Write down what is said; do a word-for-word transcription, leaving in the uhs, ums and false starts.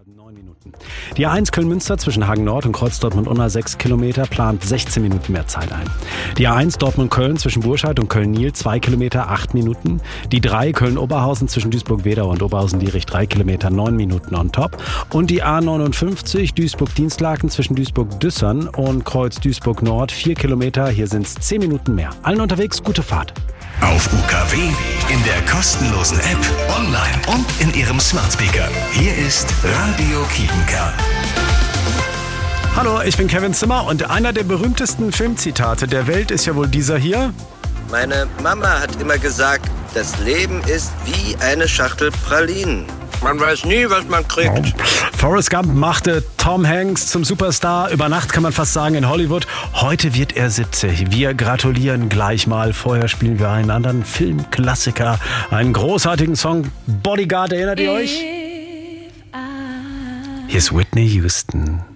neun Minuten. Die A eins Köln-Münster zwischen Hagen Nord und Kreuz Dortmund-Unna sechs Kilometer plant sechzehn Minuten mehr Zeit ein. Die A eins Dortmund-Köln zwischen Burscheid und Köln-Niel zwei Kilometer acht Minuten. Die drei Köln-Oberhausen zwischen Duisburg-Wedau und Oberhausen-Dierich drei Kilometer neun Minuten on top. Und die A neunundfünfzig Duisburg-Dienstlaken zwischen Duisburg-Düssern und Kreuz Duisburg-Nord vier Kilometer. Hier sind es zehn Minuten mehr. Allen unterwegs gute Fahrt. Auf U K W, in der kostenlosen App, online und in Ihrem Smart Speaker. Hier ist Radio Kiepenkerl. Hallo, ich bin Kevin Zimmer und einer der berühmtesten Filmzitate der Welt ist ja wohl dieser hier. Meine Mama hat immer gesagt, das Leben ist wie eine Schachtel Pralinen. Man weiß nie, was man kriegt. Forrest Gump machte Tom Hanks zum Superstar. Über Nacht kann man fast sagen in Hollywood. Heute wird er siebzig. Wir gratulieren gleich mal. Vorher spielen wir einen anderen Filmklassiker. Einen großartigen Song. Bodyguard, erinnert ihr euch? Hier ist Whitney Houston.